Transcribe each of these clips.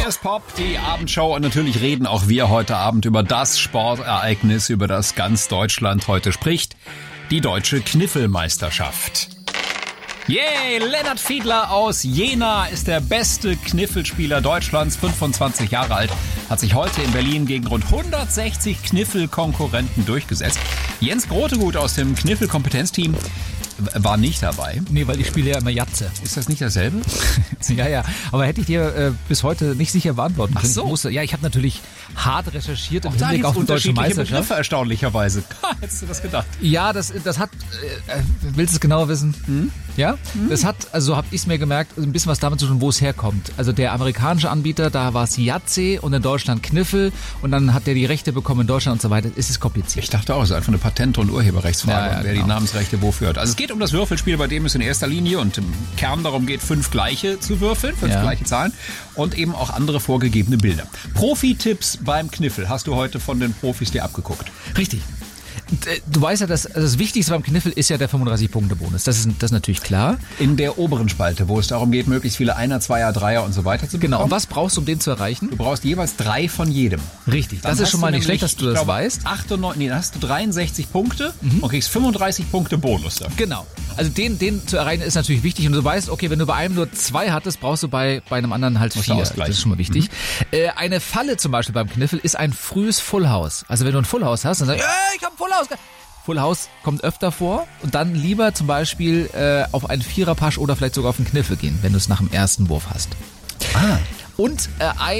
Hier ist Pop, die Abendshow und natürlich reden auch wir heute Abend über das Sportereignis, über das ganz Deutschland heute spricht, die Deutsche Kniffelmeisterschaft. Yay, Lennart Fiedler aus Jena ist der beste Kniffelspieler Deutschlands, 25 Jahre alt, hat sich heute in Berlin gegen rund 160 Kniffelkonkurrenten durchgesetzt. Jens Grotegut aus dem Kniffelkompetenzteam war nicht dabei. Nee, weil ich spiele ja immer Jatze. Ist das nicht dasselbe? Ja, aber hätte ich dir bis heute nicht sicher beantworten können. Ach so. Ich habe natürlich hart recherchiert im Da Hinblick auf die deutsche Meisterschaft. Begriffe erstaunlicherweise. Hättest du das gedacht? Ja, das hat, willst du es genauer wissen? Ja? Das hat, also so habe ich es mir gemerkt, ein bisschen was damit zu tun, wo es herkommt. Also der amerikanische Anbieter, da war es Jatze und in Deutschland Kniffel und dann hat der die Rechte bekommen in Deutschland und so weiter. Es ist kompliziert. Ich dachte auch, es ist einfach eine Patent- und Urheberrechtsfrage, Ja, wer die Namensrechte wofür hat. Also es geht um das Würfelspiel, bei dem es in erster Linie und im Kern darum geht, 5 gleiche zu würfeln, 5 gleiche Zahlen und eben auch andere vorgegebene Bilder. Profi-Tipps beim Kniffel hast du heute von den Profis dir abgeguckt. Richtig. Du weißt ja, das Wichtigste beim Kniffel ist ja der 35-Punkte-Bonus. Das ist natürlich klar. In der oberen Spalte, wo es darum geht, möglichst viele Einer, Zweier, Dreier und so weiter zu bekommen. Genau. Und was brauchst du, um den zu erreichen? Du brauchst jeweils 3 von jedem. Richtig. Das ist schon mal nicht schlecht, dass du das weißt. Dann hast du 63 Punkte und kriegst 35 Punkte Bonus dafür. Genau. Also den zu erreichen ist natürlich wichtig. Und du weißt, okay, wenn du bei einem nur 2 hattest, brauchst du bei einem anderen halt 4. Das ist schon mal wichtig. Eine Falle zum Beispiel beim Kniffel ist ein frühes Full House. Also wenn du ein Full House hast, dann sagst du, ich hab ein Full House. Full House kommt öfter vor und dann lieber zum Beispiel auf einen Viererpasch oder vielleicht sogar auf einen Kniffel gehen, wenn du es nach dem ersten Wurf hast. Und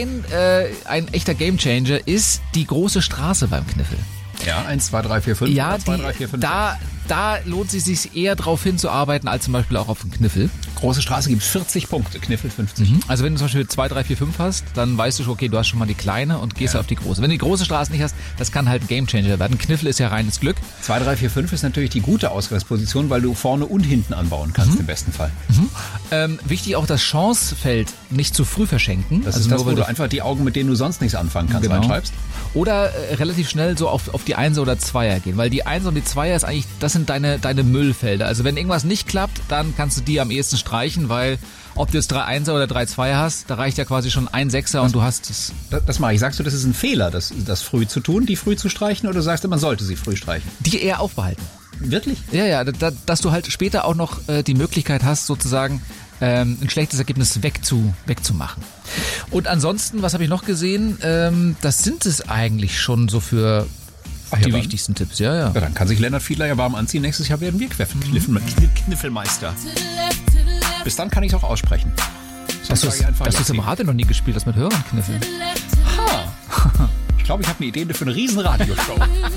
ein echter Gamechanger ist die große Straße beim Kniffel. Ja, 1, 2, 3, 4, 5. Ja, 2, 3, 4, 5. Da lohnt es sich eher drauf hinzuarbeiten, als zum Beispiel auch auf den Kniffel. Große Straße gibt 40 Punkte, Kniffel 50. Also wenn du zum Beispiel 2, 3, 4, 5 hast, dann weißt du schon, okay, du hast schon mal die kleine und gehst auf die große. Wenn du die große Straße nicht hast, das kann halt ein Gamechanger werden. Kniffel ist ja reines Glück. 2, 3, 4, 5 ist natürlich die gute Ausgangsposition, weil du vorne und hinten anbauen kannst im besten Fall. Wichtig auch das Chancefeld nicht zu früh verschenken. Das ist das, wo du einfach die Augen, mit denen du sonst nichts anfangen kannst, reinschreibst. Oder relativ schnell so auf die 1er oder 2er gehen, weil die 1er und die 2er ist eigentlich, das sind deine Müllfelder. Also wenn irgendwas nicht klappt, dann kannst du die am ehesten streichen, weil ob du jetzt 3 1er oder 3 2er hast, da reicht ja quasi schon ein 6er und du hast es. Das mache ich. Sagst du, das ist ein Fehler, das früh zu tun, die früh zu streichen, oder sagst du, man sollte sie früh streichen? Die eher aufbehalten. Wirklich? Ja, dass du halt später auch noch die Möglichkeit hast, sozusagen ein schlechtes Ergebnis wegzumachen. Und ansonsten, was habe ich noch gesehen? Das sind es eigentlich schon so für die wichtigsten Tipps. Ja, dann kann sich Lennart Fiedler ja warm anziehen. Nächstes Jahr werden wir Kniffelmeister. Bis dann kann ich es auch aussprechen. Hast du es im Radio noch nie gespielt, das mit Hörern kniffeln? Ich glaube, ich habe eine Idee für eine riesen Radioshow.